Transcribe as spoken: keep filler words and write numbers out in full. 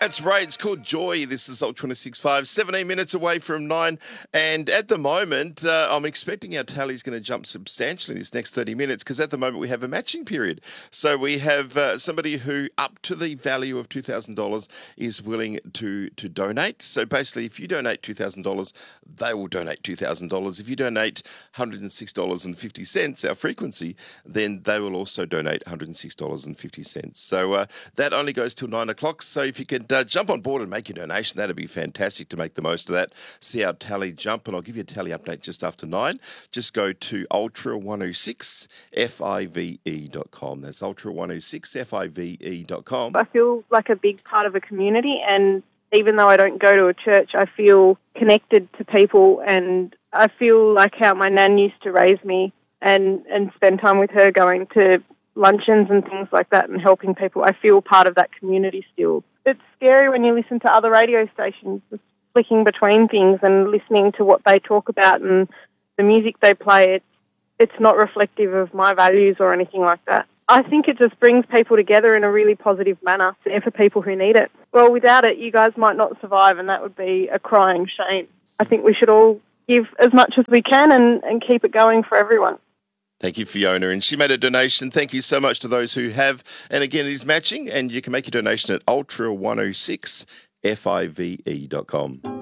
That's right. It's called Joy. This is Ultra one oh six point five, seventeen minutes away from nine. And at the moment, uh, I'm expecting our tally's going to jump substantially in this next thirty minutes because at the moment we have a matching period. So we have uh, somebody who, up to the value of two thousand dollars, is willing to, to donate. So basically, if you donate two thousand dollars, they will donate two thousand dollars. If you donate one hundred six dollars and fifty cents, our frequency, then they will also donate one hundred six dollars and fifty cents. So uh, that only goes till nine o'clock. So if you could uh, jump on board and make your donation, that'd be fantastic to make the most of that. See our tally jump, and I'll give you a tally update just after nine. Just go to ultra one oh six five e dot com. That's ultra one oh six five e dot com. I feel like a big part of a community, and even though I don't go to a church, I feel connected to people, and I feel like how my nan used to raise me and, and spend time with her going to luncheons and things like that and helping people. I feel part of that community still. It's scary when you listen to other radio stations, just flicking between things and listening to what they talk about and the music they play. It's, it's not reflective of my values or anything like that. I think it just brings people together in a really positive manner and for people who need it. Well, without it, you guys might not survive, and that would be a crying shame. I think we should all give as much as we can and, and keep it going for everyone. Thank you, Fiona. And she made a donation. Thank you so much to those who have. And again, it is matching, and you can make your donation at ultra one oh six five e dot com.